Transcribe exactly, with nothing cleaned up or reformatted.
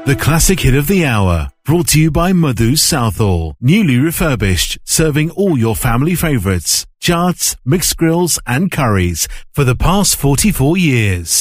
The classic hit of the hour, brought to you by Madhu's Southall. Newly refurbished, serving all your family favourites, chaats, mixed grills and curries for the past forty-four years.